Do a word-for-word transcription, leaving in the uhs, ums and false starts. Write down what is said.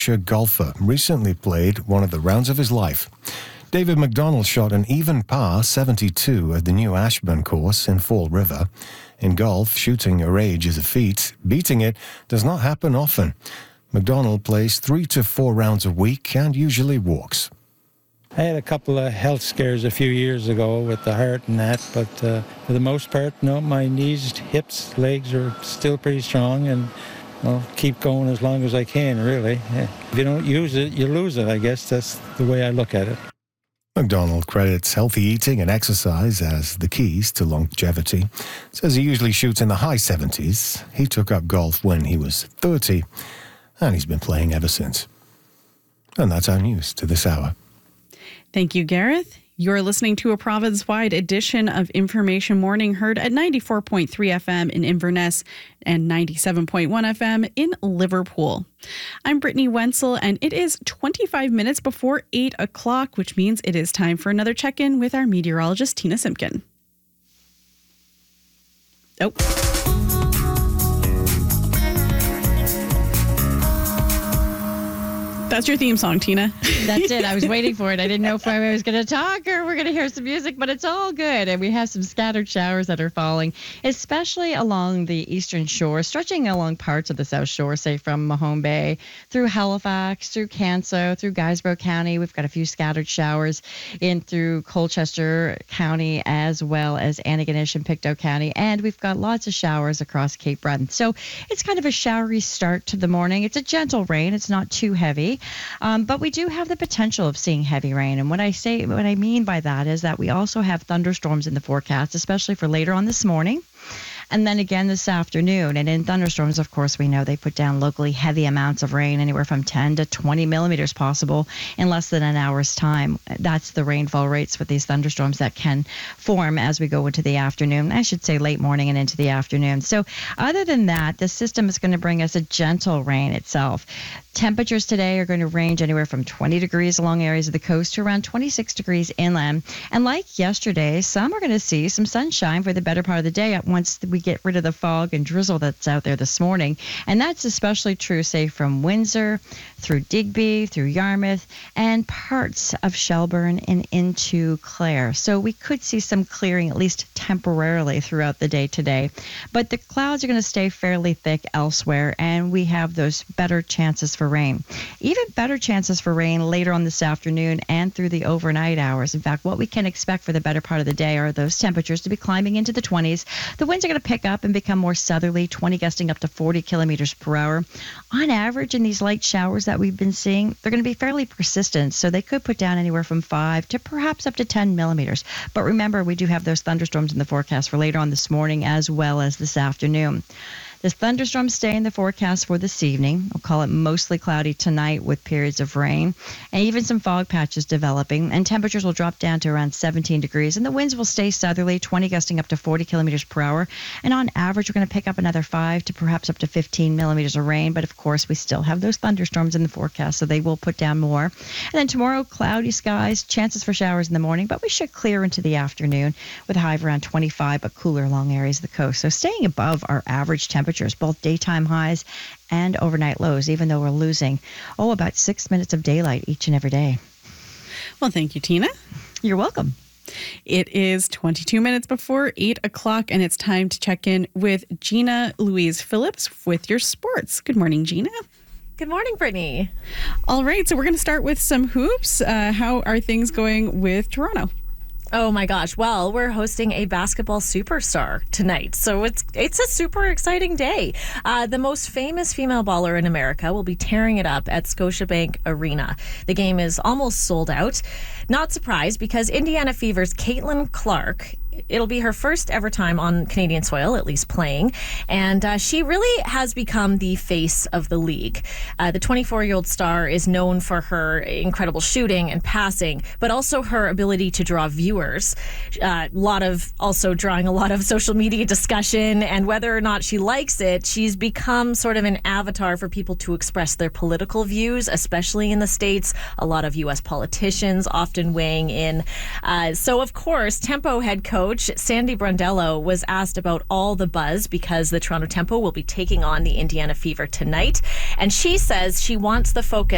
golfer recently played one of the rounds of his life. David McDonald shot an even par seventy-two at the new Ashburn course in Fall River. In golf, shooting a age is a feat. Beating it does not happen often. McDonald plays three to four rounds a week and usually walks. I had a couple of health scares a few years ago with the heart and that, but uh, for the most part, no, my knees, hips, legs are still pretty strong, and I'll keep going as long as I can, really. Yeah. If you don't use it, you lose it, I guess. That's the way I look at it. McDonald credits healthy eating and exercise as the keys to longevity. Says he usually shoots in the high seventies. He took up golf when he was thirty, and he's been playing ever since. And that's our news to this hour. Thank you, Gareth. You're listening to a province-wide edition of Information Morning, heard at ninety-four point three F M in Inverness and ninety-seven point one F M in Liverpool. I'm Brittany Wenzel, and it is twenty-five minutes before eight o'clock, which means it is time for another check-in with our meteorologist, Tina Simpkin. Oh. That's your theme song, Tina. That's it. I was waiting for it. I didn't know if I was going to talk or we're going to hear some music, but it's all good. And we have some scattered showers that are falling, especially along the eastern shore, stretching along parts of the South Shore, say from Mahone Bay, through Halifax, through Canso, through Guysborough County. We've got a few scattered showers in through Colchester County, as well as Antigonish and Pictou County. And we've got lots of showers across Cape Breton. So it's kind of a showery start to the morning. It's a gentle rain. It's not too heavy. Um, but we do have the potential of seeing heavy rain. And what I say, what I mean by that is that we also have thunderstorms in the forecast, especially for later on this morning. And then again this afternoon. And in thunderstorms, of course, we know they put down locally heavy amounts of rain, anywhere from ten to twenty millimeters possible in less than an hour's time. That's the rainfall rates for these thunderstorms that can form as we go into the afternoon. I should say late morning and into the afternoon. So other than that, the system is going to bring us a gentle rain itself. Temperatures today are going to range anywhere from twenty degrees along areas of the coast to around twenty-six degrees inland. And like yesterday, some are going to see some sunshine for the better part of the day once we get rid of the fog and drizzle that's out there this morning. And that's especially true, say, from Windsor through Digby, through Yarmouth, and parts of Shelburne and into Clare. So we could see some clearing, at least temporarily, throughout the day today. But the clouds are going to stay fairly thick elsewhere, and we have those better chances for rain. Even better chances for rain later on this afternoon and through the overnight hours. In fact, what we can expect for the better part of the day are those temperatures to be climbing into the twenties. The winds are going to pick up and become more southerly, twenty gusting up to forty kilometers per hour. On average, in these light showers that we've been seeing, they're going to be fairly persistent, so they could put down anywhere from five to perhaps up to ten millimeters. But remember, we do have those thunderstorms in the forecast for later on this morning as well as this afternoon. The thunderstorms stay in the forecast for this evening. We'll call it mostly cloudy tonight with periods of rain and even some fog patches developing. And temperatures will drop down to around seventeen degrees. And the winds will stay southerly, twenty gusting up to forty kilometers per hour. And on average, we're going to pick up another five to perhaps up to fifteen millimeters of rain. But of course, we still have those thunderstorms in the forecast, so they will put down more. And then tomorrow, cloudy skies, chances for showers in the morning, but we should clear into the afternoon with a high of around twenty-five, but cooler along areas of the coast. So staying above our average temperature. Both daytime highs and overnight lows, even though we're losing, oh, about six minutes of daylight each and every day. Well, thank you, Tina. You're welcome. It is twenty-two minutes before eight o'clock, and it's time to check in with Gina Louise Phillips with your sports. Good morning, Gina. Good morning, Brittany. All right, so we're going to start with some hoops. Uh, how are things going with Toronto? Oh my gosh. Well, we're hosting a basketball superstar tonight. So it's it's a super exciting day. Uh, the most famous female baller in America will be tearing it up at Scotiabank Arena. The game is almost sold out. Not surprised, because Indiana Fever's Caitlin Clark, it'll be her first ever time on Canadian soil, at least playing. And uh, she really has become the face of the league. Uh, the twenty-four-year-old star is known for her incredible shooting and passing, but also her ability to draw viewers. A uh, lot of also drawing a lot of social media discussion, and whether or not she likes it, she's become sort of an avatar for people to express their political views, especially in the States. A lot of U S politicians often weighing in. Uh, so, of course, Tempo head coach Sandy Brondello was asked about all the buzz because the Toronto Tempo will be taking on the Indiana Fever tonight. And she says she wants the focus